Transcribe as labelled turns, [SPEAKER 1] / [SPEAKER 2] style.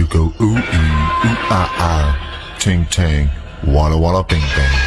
[SPEAKER 1] You go ooh ee, ooh ah ah, ting tang, walla walla bing bang.